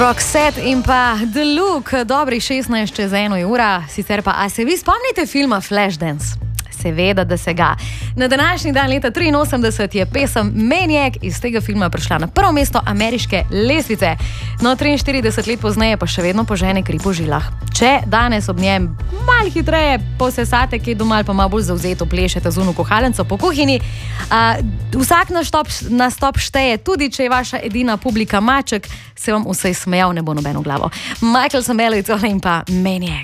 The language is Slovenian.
Roxette in pa The Look, dobrih 16 čez 1 ura, sicer pa, a se vi spomnite filma Flashdance? Seveda, da se ga. Na današnji dan leta 1983 je pesem Maniac iz tega filma prišla na prvo mesto ameriške lestvice. No, 43 let pozneje pa še vedno požene kri po žilah. Če danes ob njem malo hitreje posesate, kje doma ali pa malo bolj zavzeto plešete z unu kuhalnico po kuhinji, vsak nastop šteje, tudi če je vaša edina publika maček, se vam vsej smejal, ne bo nobeno glavo. Michael Samuel in pa Maniac.